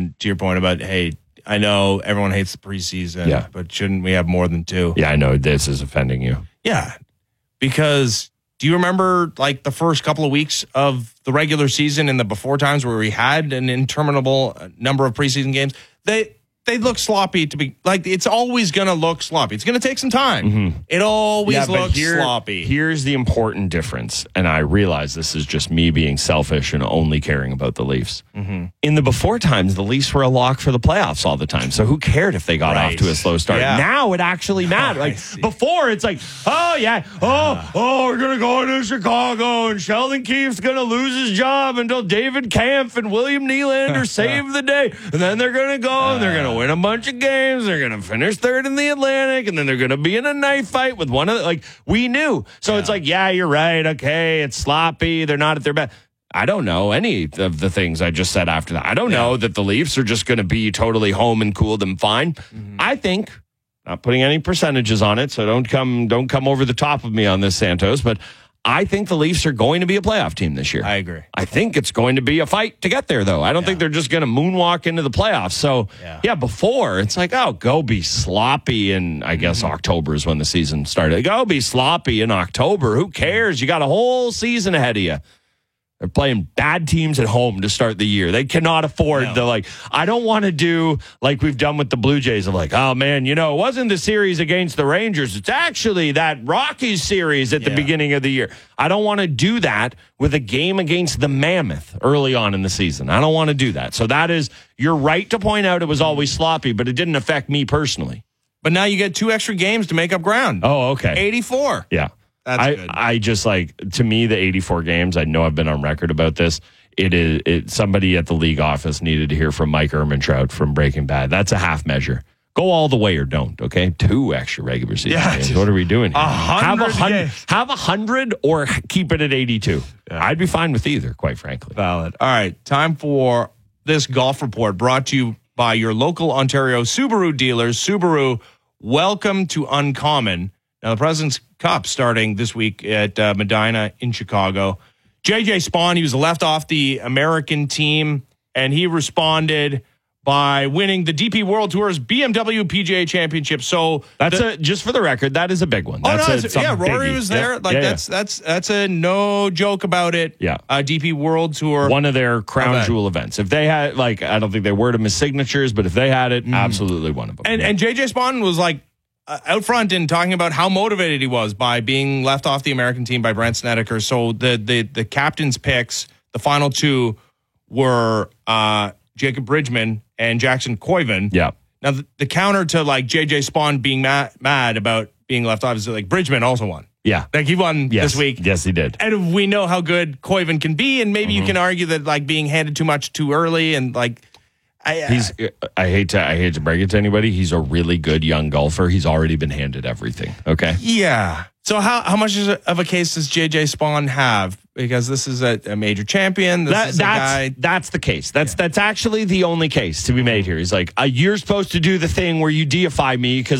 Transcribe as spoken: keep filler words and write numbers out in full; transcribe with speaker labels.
Speaker 1: on to your point about, hey, I know everyone hates the preseason,
Speaker 2: yeah.
Speaker 1: but shouldn't we have more than two?
Speaker 2: Yeah, I know this is offending you.
Speaker 1: Yeah, because do you remember like the first couple of weeks of the regular season in the before times where we had an interminable number of preseason games? They they look sloppy to be like it's always going to look sloppy. It's going to take some time.
Speaker 2: Mm-hmm.
Speaker 1: It always
Speaker 2: yeah,
Speaker 1: looks
Speaker 2: here,
Speaker 1: sloppy.
Speaker 2: Here's the important difference, and I realize this is just me being selfish and only caring about the Leafs.
Speaker 1: Mm-hmm.
Speaker 2: In the before times, the Leafs were a lock for the playoffs all the time, so who cared if they got
Speaker 1: right.
Speaker 2: off to a slow start?
Speaker 1: Yeah.
Speaker 2: Now it actually mattered.
Speaker 1: Oh,
Speaker 2: like before, it's like, oh yeah, oh oh, we're gonna go into Chicago, and Sheldon Keefe's gonna lose his job until David Kampf and William Nylander save the day, and then they're gonna go and they're gonna win a bunch of games. They're going to finish third in the Atlantic, and then they're going to be in a knife fight with one of the, like, we knew. So yeah. It's like, yeah, you're right. Okay, it's sloppy. They're not at their best. I don't know any of the things I just said after that. I don't yeah. know that the Leafs are just going to be totally home and cool and fine. Mm-hmm. I think, not putting any percentages on it, so don't come, don't come over the top of me on this, Santos, but I think the Leafs are going to be a playoff team this year.
Speaker 1: I agree.
Speaker 2: I think it's going to be a fight to get there, though. I don't yeah. think they're just going to moonwalk into the playoffs. So, yeah. yeah, before, it's like, oh, go be sloppy in, I guess, mm-hmm. October is when the season started. Go be sloppy in October. Who cares? You got a whole season ahead of you. They're playing bad teams at home to start the year. They cannot afford no. to, like, I don't want to do like we've done with the Blue Jays of like, oh, man, you know, it wasn't the series against the Rangers. It's actually that Rockies series at yeah. the beginning of the year. I don't want to do that with a game against the Mammoth early on in the season. I don't want to do that. So that is, you're right to point out it was always sloppy, but it didn't affect me personally.
Speaker 1: But now you get two extra games to make up ground.
Speaker 2: Oh, okay.
Speaker 1: eighty-four.
Speaker 2: Yeah.
Speaker 1: That's
Speaker 2: I,
Speaker 1: good.
Speaker 2: I just like, to me, the eighty-four games, I know I've been on record about this. It is it, somebody at the league office needed to hear from Mike Ehrmantraut from Breaking Bad. That's a half measure. Go all the way or don't, okay? Two extra regular season
Speaker 1: yeah,
Speaker 2: games. What are we doing here?
Speaker 1: A hundred
Speaker 2: have a hundred,
Speaker 1: games.
Speaker 2: have a hundred or keep it at eighty-two. Yeah. I'd be fine with either, quite frankly.
Speaker 1: Valid. All right, time for this golf report brought to you by your local Ontario Subaru dealers. Subaru, welcome to Uncommon. Now, the President's Cup starting this week at uh, Medina in Chicago. J J Spaun, he was left off the American team, and he responded by winning the D P World Tour's B M W P G A Championship. So
Speaker 2: that's
Speaker 1: the,
Speaker 2: a just for the record, that is a big one.
Speaker 1: Oh,
Speaker 2: that's
Speaker 1: no,
Speaker 2: a,
Speaker 1: yeah, Rory
Speaker 2: biggie.
Speaker 1: was there.
Speaker 2: Yeah.
Speaker 1: Like
Speaker 2: yeah,
Speaker 1: that's
Speaker 2: yeah.
Speaker 1: that's that's a no joke about it.
Speaker 2: Yeah,
Speaker 1: uh, D P World Tour,
Speaker 2: one of their crown
Speaker 1: event.
Speaker 2: jewel events. If they had, like, I don't think they word them as signatures, but if they had it, mm. absolutely one of them.
Speaker 1: And
Speaker 2: yeah.
Speaker 1: and J J Spaun was like. Uh, out front and talking about how motivated he was by being left off the American team by Brent Snedeker. So the the the captain's picks, the final two were uh, Jacob Bridgman and Jackson Koiven.
Speaker 2: Yeah.
Speaker 1: Now the, the counter to like J J Spaun being mad, mad about being left off is like Bridgman also won.
Speaker 2: Yeah.
Speaker 1: Like he won
Speaker 2: yes.
Speaker 1: this week.
Speaker 2: Yes, he did.
Speaker 1: And we know how good Koiven can be, and maybe mm-hmm. you can argue that like being handed too much too early and like. I, uh,
Speaker 2: he's. I hate to. I hate to break it to anybody. He's a really good young golfer. He's already been handed everything. Okay.
Speaker 1: Yeah. So how how much of a case does J J Spaun have? Because this is a, a major champion. This
Speaker 2: that,
Speaker 1: is a
Speaker 2: that's
Speaker 1: guy.
Speaker 2: that's the case. That's
Speaker 1: yeah.
Speaker 2: that's actually the only case to be made here. He's like, uh, you're supposed to do the thing where you deify me because